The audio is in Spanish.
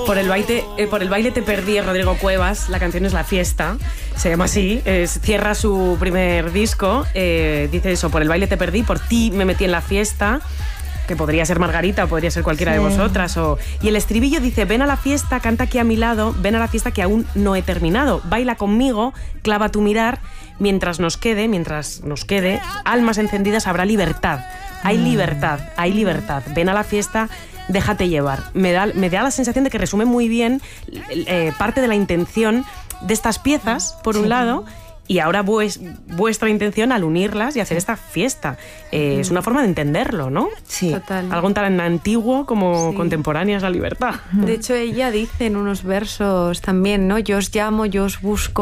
Por el baile te perdí, Rodrigo Cuevas. La canción es La Fiesta, se llama así. Cierra su primer disco. Dice eso: por el baile te perdí, por ti me metí en la fiesta. Que podría ser Margarita, podría ser cualquiera de vosotras. Y el estribillo dice: ven a la fiesta, canta aquí a mi lado, ven a la fiesta que aún no he terminado. Baila conmigo, clava tu mirar, mientras nos quede, almas encendidas, habrá libertad. Hay libertad, hay libertad. Ven a la fiesta, déjate llevar. Me da la sensación de que resume muy bien parte de la intención de estas piezas, por un lado, y ahora vuestra intención al unirlas y hacer esta fiesta. Es una forma de entenderlo, ¿no? Sí. Total. Algo tan antiguo como contemporánea es la libertad. De hecho, ella dice en unos versos también, ¿no? Yo os llamo, yo os busco,